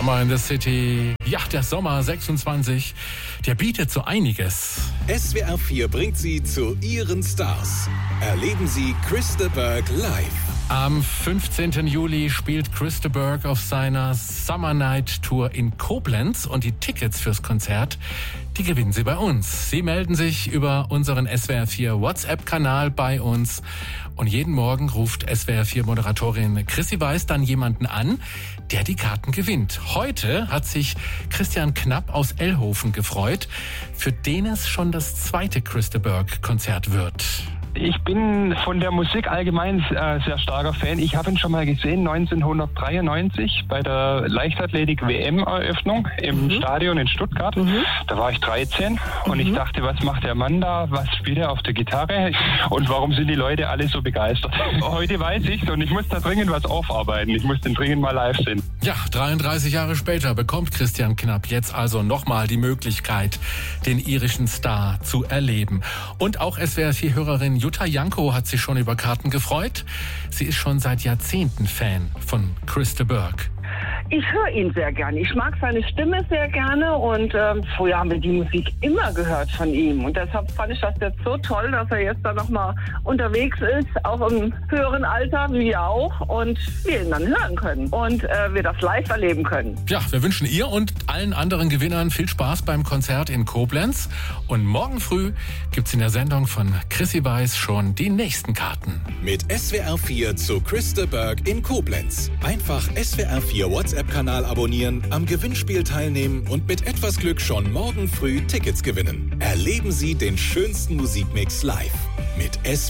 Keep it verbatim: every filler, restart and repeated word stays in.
Summer in the City. Ja, der Sommer sechsundzwanzig, der bietet so einiges. S W R vier bringt Sie zu Ihren Stars. Erleben Sie Chris de Burgh live. Am fünfzehnten Juli spielt Chris de Burgh auf seiner Summer Night Tour in Koblenz und die Tickets fürs Konzert, die gewinnen Sie bei uns. Sie melden sich über unseren S W R vier WhatsApp-Kanal bei uns und jeden Morgen ruft S W R vier Moderatorin Chrissy Weiß dann jemanden an, der die Karten gewinnt. Heute hat sich Christian Knapp aus Ellhofen gefreut, für den es schon das zweite Chris de Burgh-Konzert wird. Ich bin von der Musik allgemein äh, sehr starker Fan. Ich habe ihn schon mal gesehen, neunzehnhundertdreiundneunzig bei der Leichtathletik-W M-Eröffnung im mhm. Stadion in Stuttgart. Mhm. Da war ich dreizehn und mhm. ich dachte, was macht der Mann da? Was spielt er auf der Gitarre? Und warum sind die Leute alle so begeistert? Heute weiß ich's und ich muss da dringend was aufarbeiten. Ich muss den dringend mal live sehen. Ja, dreiunddreißig Jahre später bekommt Christian Knapp jetzt also nochmal die Möglichkeit, den irischen Star zu erleben. Und auch S W R vier-Hörerin Jutta Janko hat sich schon über Karten gefreut. Sie ist schon seit Jahrzehnten Fan von Chris de Burgh. Ich höre ihn sehr gerne. Ich mag seine Stimme sehr gerne und ähm, früher haben wir die Musik immer gehört von ihm. Und deshalb fand ich das jetzt so toll, dass er jetzt da nochmal unterwegs ist, auch im höheren Alter, wie wir auch, und wir ihn dann hören können und äh, wir das live erleben können. Ja, wir wünschen ihr und allen anderen Gewinnern viel Spaß beim Konzert in Koblenz. Und morgen früh gibt's in der Sendung von Chrissy Weiß schon die nächsten Karten. Mit S W R vier zu Chris de Burgh in Koblenz. Einfach S W R vier WhatsApp-Kanal abonnieren, am Gewinnspiel teilnehmen und mit etwas Glück schon morgen früh Tickets gewinnen. Erleben Sie den schönsten Musikmix live mit S W R